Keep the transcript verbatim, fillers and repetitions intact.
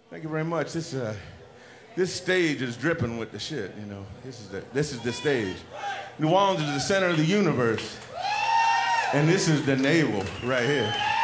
Thank you very much. This uh, this stage is dripping with the shit. You know, this is the this is the stage. New Orleans is the center of the universe, and this is the navel right here.